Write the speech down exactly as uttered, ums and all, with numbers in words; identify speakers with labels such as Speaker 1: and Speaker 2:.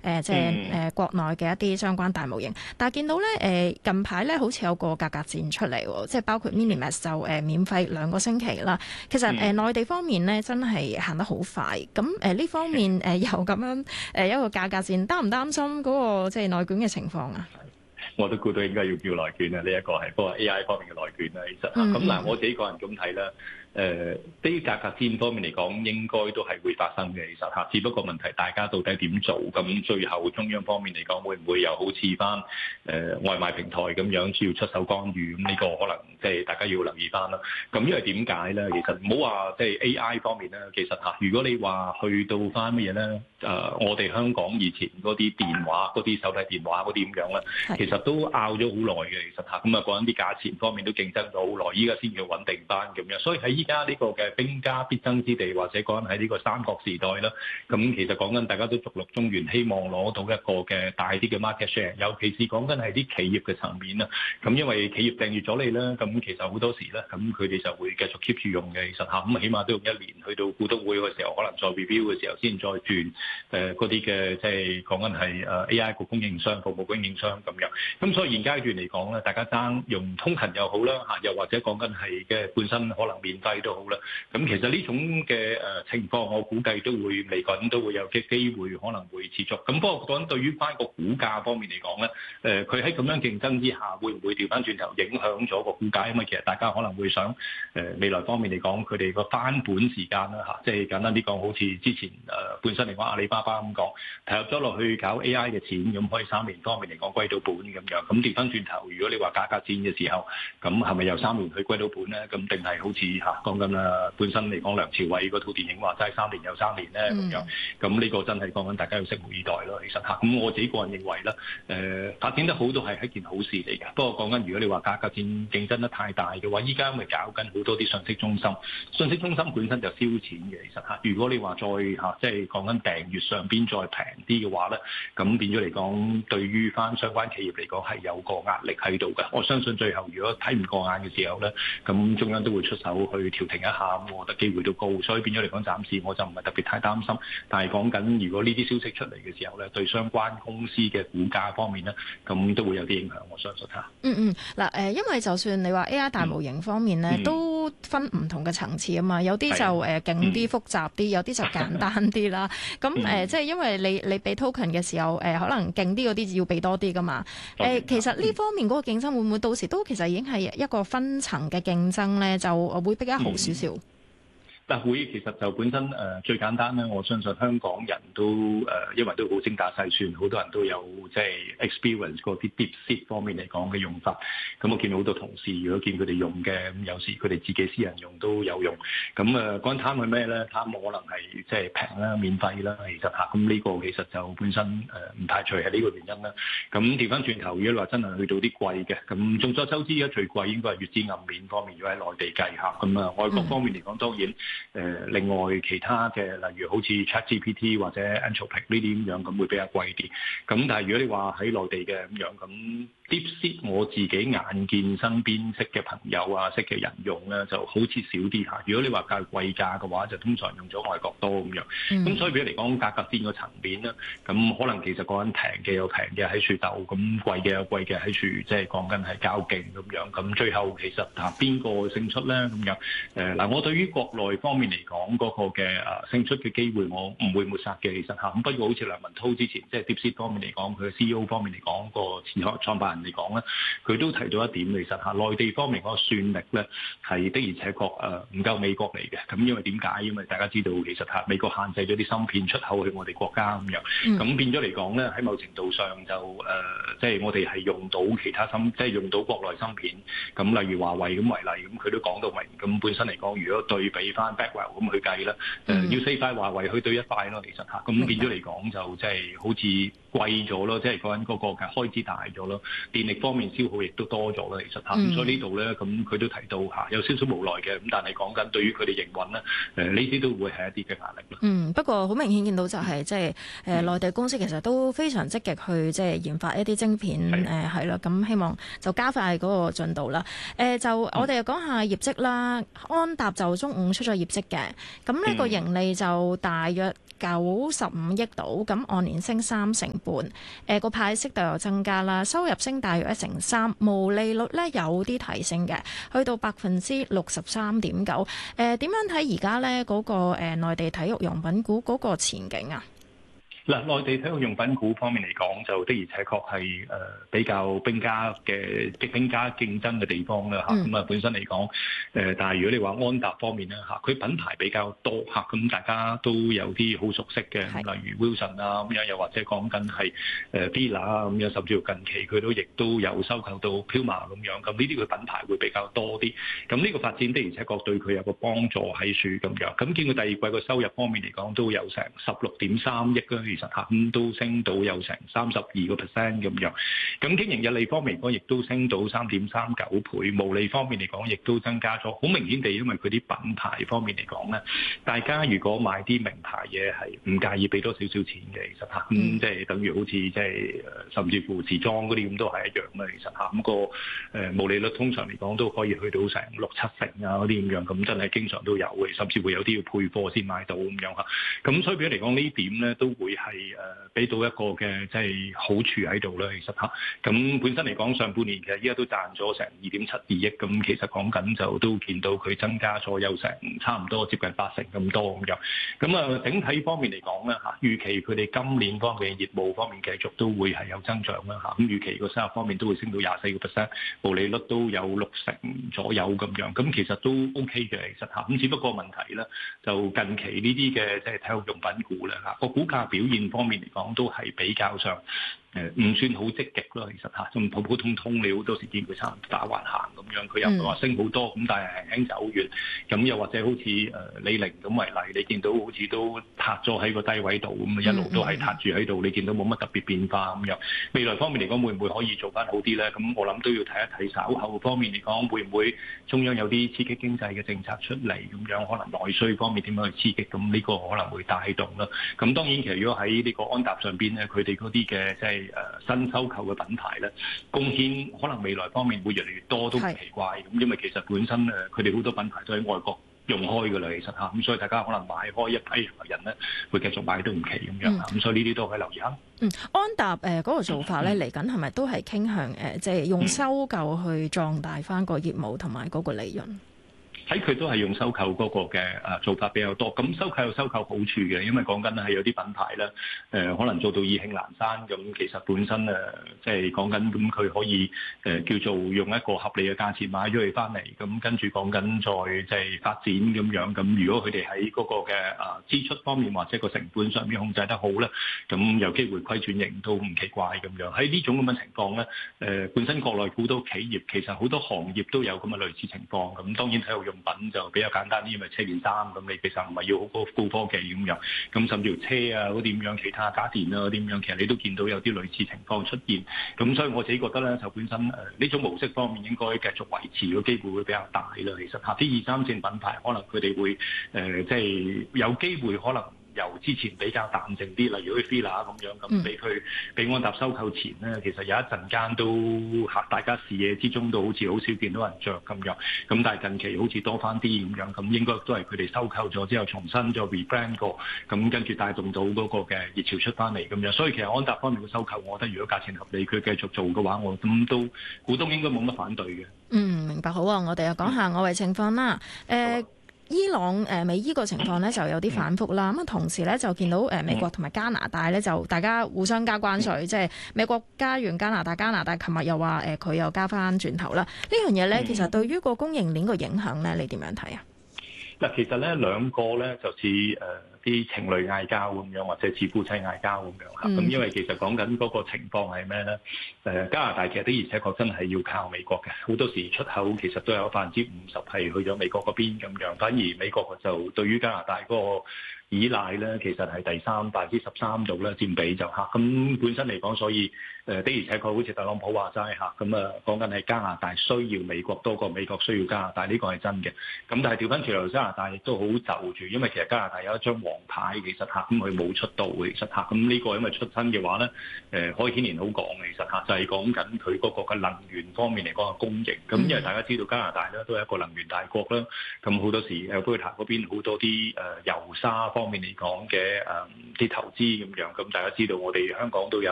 Speaker 1: 誒即係誒國內嘅一啲相關大模型。但係見到咧誒、呃、近排咧好似有個價格戰出嚟喎，即係包括 Minimax 就誒、呃、免費兩個星期啦。其實誒、呃、內地方面咧真係行得好快，咁誒呢方面誒又咁樣誒一個價格戰，擔唔擔心嗰、那個即係內卷嘅情況啊？
Speaker 2: 我都估到應該要叫內卷啊！呢、這、一個係不過 A I 方面嘅內卷啦，其實咁嗱、嗯，我自己個人咁睇啦。誒、呃，啲價格戰方面嚟講，應該都係會發生嘅。其實嚇，只不過問題大家到底點做？咁最後中央方面嚟講，會唔會又好似翻誒外賣平台咁樣，需要出手干預？咁呢個可能即係大家要留意翻啦。咁因為點解咧？其實唔好話即係 A I 方面咧，其實嚇，如果你話去到翻乜嘢咧？誒、呃，我哋香港以前嗰啲電話、嗰啲手提電話嗰啲咁樣咧，其實都拗咗好耐嘅。其實嚇，咁啊講緊啲價錢方面都競爭咗好耐，依家先叫穩定翻咁樣。所以喺而家呢個嘅兵家必爭之地，或者講緊喺呢個三國時代啦，咁其實講緊大家都逐鹿中原，希望攞到一個嘅大啲嘅 market share，尤其是講緊係啲企業嘅層面啦。咁因為企業訂閱咗你啦，咁其實好多時咧，咁佢哋就會繼續 keep 住用嘅。其實嚇，咁起碼都用一年，去到股東會嘅時候，可能再 review 嘅時候先再轉誒嗰啲嘅，即係講緊係誒 A I 個供應商、服務供應商咁樣。咁所以現階段嚟講咧，大家爭用通勤又好啦嚇，又或者講緊係嘅本身可能免費都好。咁其實呢種嘅誒情況，我估計都會嚟緊都會有嘅機會，可能會持續。咁不過講對於翻個股價方面嚟講咧，誒佢喺咁樣競爭之下，會唔會調翻轉頭影響咗個股價？因為其實大家可能會想誒、呃、未來方面嚟講，佢哋個翻本時間啦嚇，即係簡單啲講，好似之前誒、呃、本身嚟講阿里巴巴咁講，投入咗落去搞 A I 嘅錢，咁可以三年方面嚟講歸到本咁樣。咁調翻轉頭，如果你話價格戰嘅時候，咁係咪由三年去歸到本咧？咁定係好似嚇講緊啊本身嚟講梁朝偉嗰套電影話齋三年又三年咧咁樣。咁呢個真係講緊大家要拭目以待咯。其實嚇，咁我自己個人認為咧，誒、呃、發展得好都係一件好事嚟嘅。不過講緊如果你話價格戰競爭得太大嘅話，依家咪搞緊好多啲信息中心，信息中心本身就燒錢嘅。其實嚇，如果你話再嚇即係講緊訂閱上邊再平啲嘅話咧，咁變咗嚟講，對於翻相關企業嚟講係有個壓力喺度嘅。我相信最後如果睇唔過眼嘅時候咧，咁中央都會出手去調停一下，咁我覺得機會都高。所以變咗嚟講，暫時我就唔係特別太擔心。但係講緊如果呢啲消息出嚟嘅時候咧，對相關公司嘅股價方面咧，咁都會有啲影響。我相信嚇。嗯
Speaker 1: 嗯，嗱誒，因為就算你話 A I 大模型方面咧，嗯、都分唔同嘅層次啊嘛。有啲就誒勁啲、複雜啲，有啲就簡單啲啦。咁誒、呃，即係因為你你俾 token 嘅時候，誒、呃、可能勁啲嗰啲要俾多啲噶嘛。誒、呃，其實呢方面嗰個競爭會唔會到時都其實已經係一個分層嘅競爭咧，就會比較好少少。嗯
Speaker 2: 但會其實就本身誒、呃、最簡單咧，我相信香港人都誒、呃，因為都好精打細算，好多人都有即係 experience 嗰啲 DeepSeek 方面嚟講嘅用法。咁我見到好多同事，如果見佢哋用嘅，咁有時佢哋自己私人用都有用。咁誒講貪係咩咧？貪可能係即係平啦、免費啦，其實嚇。咁呢個其實就本身誒唔、呃、排除係呢個原因啦。咁調翻轉頭，如果你話真係去到啲貴嘅，咁眾所周知而家最貴應該係月資暗面方面，如果喺內地計下。咁啊外國方面嚟講，當然。誒、呃、另外其他嘅，例如好似 ChatGPT 或者 Anthropic 呢啲咁樣，咁會比較貴啲。咁但係如果你話喺內地嘅咁樣，咁 DeepSeek 我自己眼見身邊識嘅朋友啊，識嘅人用咧，就好似少啲嚇。如果你話較貴價嘅話，就通常用咗外國多咁樣。咁、嗯、所以比如嚟講價格戰個層面咧，咁可能其實講緊平嘅有平嘅喺處鬥，咁貴嘅有貴嘅喺處，即係講緊係較勁咁樣。咁最後其實嚇邊個勝出咧咁樣？誒嗱、呃，我對於國內方面嚟講嗰個嘅誒勝出嘅機會，我唔會抹殺嘅。其實嚇，咁不過好似梁文濤之前即係 DeepSeek 方面嚟講，佢嘅 C E O 方面嚟講個前創辦人嚟講咧，佢都提到一點，其實嚇內地方面嗰個算力咧係的而且確誒唔夠美國嚟嘅。咁因為點解？因為大家知道其實嚇美國限制咗啲芯片出口去我哋國家咁樣，咁、嗯、變咗嚟講咧喺某程度上就誒即係我哋係用到其他芯，即係用到國內芯片。咁例如華為咁為例，咁佢都講到明。咁本身嚟講，如果對比翻 Blackwell 咁去計咧，誒、嗯、要四塊華為去對一塊咯，其實嚇，咁變咗嚟講就即係好似貴咗咯，即係講緊嗰個嘅開支大咗咯，電力方面消耗亦都多咗咯，其實嚇，咁、嗯、所以呢度咧，咁佢都提到嚇有少少無奈嘅，咁但係講緊對於佢哋營運咧，誒呢啲都會係一啲嘅壓力咯。
Speaker 1: 嗯，不過好明顯見到就係即係誒內地公司其實都非常積極去即係研發一啲晶片誒係咯，咁、呃、希望就加快嗰個進度啦。誒、呃、就我哋又講下業績啦，安踏就中午出咗業績嘅，咁呢個盈利就大約九十五億度，咁按年升三成半。誒、呃、個派息都有增加啦，收入升大約一成三，毛利率咧有啲提升嘅，去到百分之六十三點九。誒點樣睇而家咧嗰個誒內地體育用品股嗰個前景啊？
Speaker 2: 嗱，內地體育用品股方面嚟講，就的而且確係誒比較兵家嘅兵家競爭嘅地方啦嚇。咁、嗯、啊本身嚟講，誒但係如果你話安踏方面咧嚇，佢品牌比較多嚇，咁大家都有啲好熟悉嘅，例如 Wilson 啊咁樣，又或者講緊係誒 Fila 啊咁樣，甚至乎近期佢都亦都有收購到 Puma 咁樣，咁呢啲嘅品牌會比較多啲。咁呢個發展的而且確對佢有個幫助喺處咁樣。咁見佢第二季個收入方面嚟講，都有成十六點三億啦。其實嚇咁都升到有成三十二個 percent 咁樣，咁經營溢利方面嚟講，亦都升到三點三九倍，毛利方面嚟講，亦都增加咗。好明顯地，因為佢啲品牌方面嚟講咧，大家如果買啲名牌嘢係唔介意俾多少少錢嘅，其實嚇咁即係等於好似即係甚至乎時裝嗰啲咁都係一樣啦。其實嚇咁個誒毛利率通常嚟講都可以去到成六七成啊嗰啲咁樣，咁真係經常都有嘅，甚至會有啲要配貨先買到咁樣嚇。咁所以嚟講呢點咧都會係。誒俾到一個嘅即係好處喺度啦，其實嚇。咁本身嚟講，上半年其實依家都賺咗成二點七二億，咁其實講緊就都見到佢增加咗有成差唔多接近八成咁多咁樣。咁啊，整體方面嚟講咧嚇，預期佢哋今年方面嘅業務方面繼續都會係有增長啦嚇。咁預期個收入方面都會升到廿四個 percent，毛利率都有六成左右咁樣。咁其實都 OK 嘅，其實嚇。咁只不過問題咧，就近期呢啲嘅即係體育用品股咧嚇，個股價表現方面嚟講都係比較上誒唔算好積極咯，其實嚇，咁普普通通，你好多時見佢差唔多打橫行咁樣，佢又唔係話升好多，咁但係輕輕走遠，咁又或者好似誒李寧咁為例，你見到好似都塌咗喺個低位度，咁一路都係塌住喺度，你見到冇乜特別變化咁樣。未來方面嚟講，會唔會可以做翻好啲咧？咁我諗都要睇一睇稍後方面嚟講，會唔會中央有啲刺激經濟嘅政策出嚟咁樣，可能內需方面點樣去刺激，咁呢個可能會帶動啦。咁當然其實如果喺呢個安踏上邊咧，佢哋嗰啲嘅即係誒新收購嘅品牌咧，貢獻可能未來方面會越嚟越多，都唔奇怪。咁因為其實本身誒佢哋好多品牌都喺外國用開㗎啦，其實嚇，咁所以大家可能買開一批人咧，會繼續買都唔奇咁樣。咁、嗯、所以呢啲都可以留意下。
Speaker 1: 嗯，安踏誒嗰個做法咧，嚟緊係咪都係傾向誒，即係用收購去壯大翻個業務同埋嗰個利潤？
Speaker 2: 喺佢都係用收購嗰個嘅誒做法比較多，咁收購有收購好處嘅，因為講緊係有啲品牌咧，誒、呃、可能做到意興闌珊，咁其實本身誒即係講緊咁佢可以誒、呃、叫做用一個合理嘅價錢買咗佢翻嚟，咁跟住講緊再即係發展咁樣，咁如果佢哋喺嗰個嘅誒支出方面或者個成本上面控制得好咧，咁有機會虧轉盈都唔奇怪咁樣。喺呢種咁嘅情況咧，誒、呃、本身國內好多企業其實好多行業都有咁嘅類似情況，咁當然體育用品就比較簡單啲，因為車件衫咁，你其實唔係要好高高科技咁樣，咁甚至乎車啊嗰啲咁樣，其他家電啊嗰啲咁樣，其實你都見到有啲類似情況出現。咁所以我自己覺得咧，就本身誒呢、呃、種模式方面應該繼續維持嘅機會會比較大啦。其實嚇啲二三線品牌可能佢哋會誒即係有機會可能。由之前比較淡靜啲，例如啲 Fila 咁樣，咁俾佢俾安踏收購前咧，其實有一陣間都嚇大家視野之中都好似好少見到人着咁樣，咁但係近期好似多翻啲咁樣，咁應該都係佢哋收購咗之後重新再 rebrand 過，咁跟住帶動到嗰個嘅熱潮出翻嚟咁樣，所以其實安踏方面嘅收購，我覺得如果價錢合理，佢繼續做嘅話，我咁都股東應該冇乜反對嘅。嗯，
Speaker 1: 明白。好啊，我哋又講下外圍情況啦。誒、呃。伊朗誒美伊個情況咧就有啲反覆啦，咁啊同時咧就見到誒美國同埋加拿大咧就大家互相加關稅，即係美國加完加拿大，加拿大琴日又話誒佢又加翻轉頭啦。呢樣嘢咧其實對於個供應鏈個影響咧，你點樣睇啊？
Speaker 2: 嗱，其實咧兩個咧就似誒啲情侶嗌交咁樣，或者似夫妻嗌交咁樣嚇。咁、嗯、因為其實講緊嗰個情況係咩咧？誒加拿大其實的而且確真係要靠美國嘅，好多時出口其實都有百分之五十係去咗美國嗰邊咁樣，反而美國就對於加拿大嗰個依賴咧，其實係第三百分之十三度咧佔比就嚇。咁本身嚟講，所以誒的而且確好似特朗普話齋嚇，咁啊講緊係加拿大需要美國多過美國需要加拿大，呢個係真嘅。咁但係調翻轉頭，加拿大亦都好就住，因為其實加拿大有一張黃牌，其實嚇咁佢冇出到嘅，其實嚇咁呢個因為出親嘅話咧，誒可以顯然好講嘅，其實嚇就係講緊佢嗰個嘅能源方面嚟講嘅供應。咁因為大家知道加拿大咧都係一個能源大國啦，咁好多時誒波爾塔嗰邊好多啲誒油砂方方面嚟講嘅誒啲投資咁樣。咁大家知道我哋香港都有